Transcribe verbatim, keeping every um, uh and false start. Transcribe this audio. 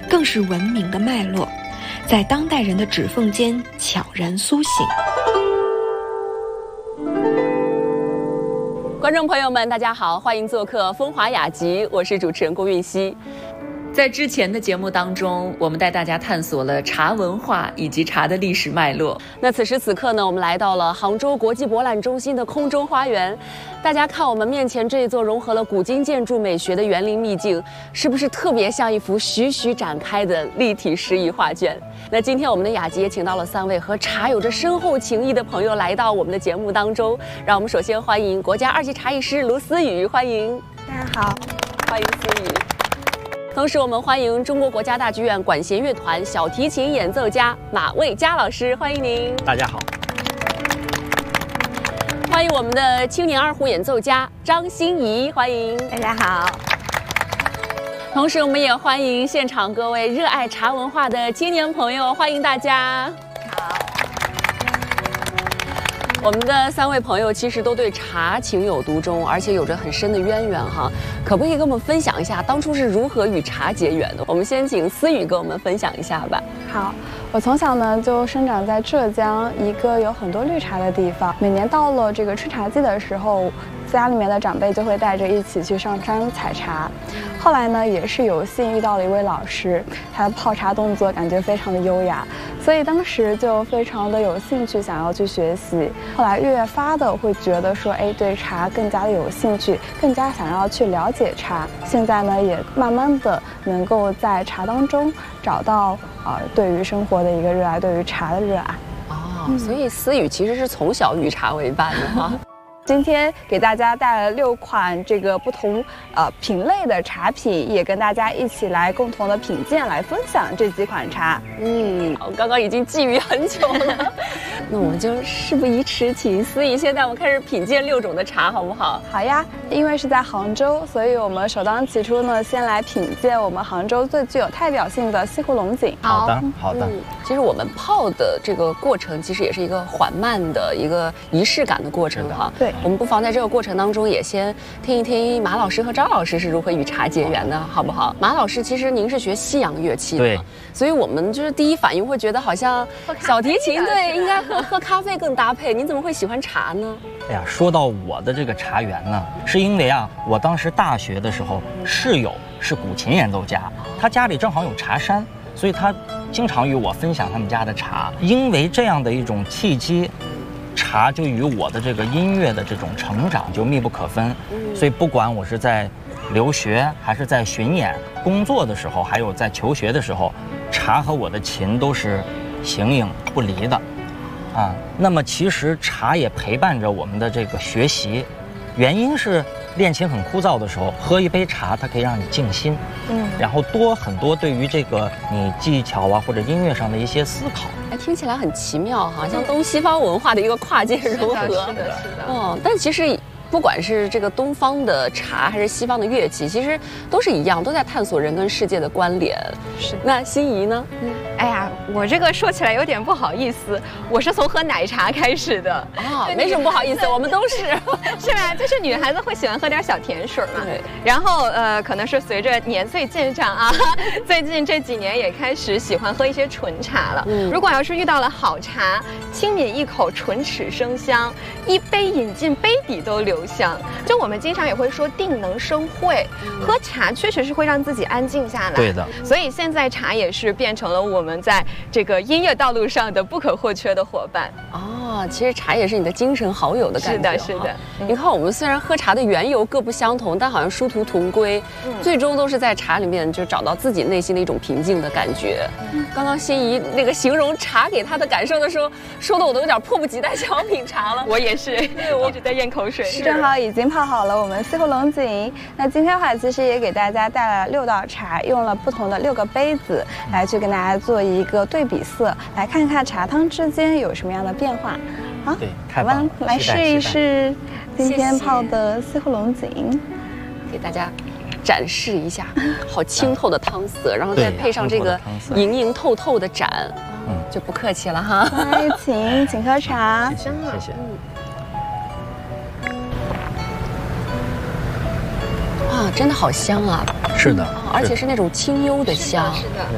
更是文明的脉络，在当代人的指缝间悄然苏醒。 观众朋友们，大家好，欢迎做客风华雅集，我是主持人郭韵熙。在之前的节目当中，我们带大家探索了茶文化以及茶的历史脉络。那此时此刻呢，我们来到了杭州国际博览中心的空中花园。大家看我们面前这一座融合了古今建筑美学的园林秘境，是不是特别像一幅徐徐展开的立体诗意画卷？那今天我们的雅集也请到了三位和茶有着深厚情谊的朋友来到我们的节目当中。让我们首先欢迎国家二级茶艺师卢思雨，欢迎。 大家好， 欢迎思雨。同时，我们欢迎中国国家大剧院管弦乐团小提琴演奏家马卫佳老师，欢迎您。 大家好。 欢迎我们的青年二胡演奏家张欣怡，欢迎。 大家好。 同时，我们也欢迎现场各位热爱茶文化的青年朋友，欢迎大家。 好。 我们的三位朋友其实都对茶情有独钟，而且有着很深的渊源哈。可不可以跟我们分享一下当初是如何与茶结缘的？我们先请思雨跟我们分享一下吧。 好，我从小呢就生长在浙江一个有很多绿茶的地方。每年到了这个春茶季的时候，家里面的长辈就会带着一起去上山采茶。后来呢，也是有幸遇到了一位老师，他的泡茶动作感觉非常的优雅，所以当时就非常的有兴趣想要去学习。后来越发的会觉得说，哎，对茶更加的有兴趣，更加想要去了解茶。现在呢，也慢慢的能够在茶当中找到啊、呃，对于生活的一个热爱，对于茶的热爱。 哦，嗯、所以思雨其实是从小与茶为伴的哈。 今天给大家带来了六款这个不同呃品类的茶品，也跟大家一起来共同的品鉴，来分享这几款茶。 嗯，我刚刚已经觊觎很久了，那我们就事不宜迟，请思雨现在我们开始品鉴六种的茶，好不好？ 好呀，因为是在杭州，所以我们首当其冲呢，先来品鉴我们杭州最具有代表性的西湖龙井。 好的，好的。 嗯，其实我们泡的这个过程，其实也是一个缓慢的一个仪式感的过程哈。 对。 我们不妨在这个过程当中也先听一听马老师和张老师是如何与茶结缘的，好不好？马老师，其实您是学西洋乐器的， 对， 所以我们就是第一反应会觉得好像小提琴对应该和喝咖啡更搭配，您怎么会喜欢茶呢？ 哎呀，说到我的这个茶缘呢，是因为啊，我当时大学的时候室友是古琴演奏家，他家里正好有茶山，所以他经常与我分享他们家的茶。因为这样的一种契机，茶就与我的这个音乐的这种成长就密不可分，所以不管我是在留学还是在巡演、工作的时候，还有在求学的时候，茶和我的琴都是形影不离的，啊。那么其实茶也陪伴着我们的这个学习，原因是练琴很枯燥的时候，喝一杯茶它可以让你静心，嗯，然后多很多对于这个你技巧啊或者音乐上的一些思考。 哎，听起来很奇妙哈，像东西方文化的一个跨界融合。 是的，是的，是的。 嗯，但其实不管是这个东方的茶还是西方的乐器，其实都是一样，都在探索人跟世界的关联。 是。 那心怡呢？ 嗯，哎呀，我这个说起来有点不好意思，我是从喝奶茶开始的。 啊、哦，没什么不好意思，我们都是， 是吧？就是女孩子会喜欢喝点小甜水嘛。 对。 然后呃，可能是随着年岁渐长啊，最近这几年也开始喜欢喝一些纯茶了。嗯。如果要是遇到了好茶，轻抿一口，唇齿生香，一杯饮进杯底都留香。就我们经常也会说定能生慧，嗯、喝茶确实是会让自己安静下来。 对的。 所以现在茶也是变成了我们在这个音乐道路上的不可或缺的伙伴。 哦，其实茶也是你的精神好友的感觉。 是的，是的。 嗯、你看，我们虽然喝茶的缘由各不相同，但好像殊途同归，嗯、最终都是在茶里面就找到自己内心的一种平静的感觉。嗯、刚刚心怡那个形容茶给她的感受的时候，说的我都有点迫不及待想要品茶了。 我也是，对我一直在咽口水。 正好已经泡好了我们西湖龙井。那今天的话，其实也给大家带来了六道茶，用了不同的六个杯子来去跟大家做一个对比色，来看看茶汤之间有什么样的变化。好， 对， 我们来试一试今天泡的西湖龙井， 给大家展示一下，好清透的汤色，然后再配上这个莹莹透透的盏，嗯，就不客气了哈。 来，请请喝茶， 谢谢。 哇，真的好香啊！ 是的， 而且是那种清幽的香。 是的，